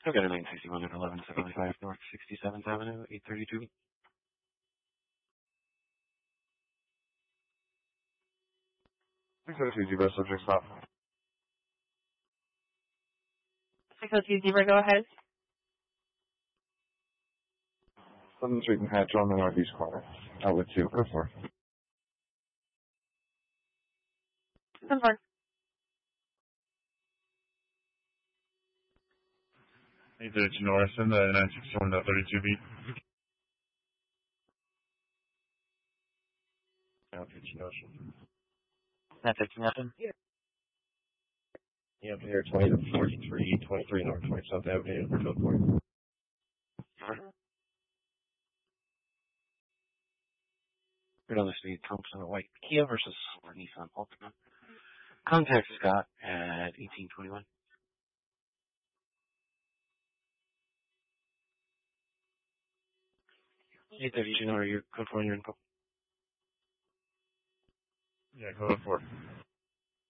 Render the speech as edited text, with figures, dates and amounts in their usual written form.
I've got a 961 at 1175 North 67th Avenue, 832. 602 Zebra, subject stop. 602 Zebra, go ahead. 7th Street and Hatch on the northeast corner. Outlet 2, go for. 10-4. 832 North, and the 961 32B. Outreach Notion. 950 nothing? Yeah, up here, 20 to 43, 23 North 27th Avenue, code 4. Right on the street, Thompson, a white Kia versus Nissan Altima. Contact Scott at 1821. 832 North, your code 4 in your info. Yeah, code 4.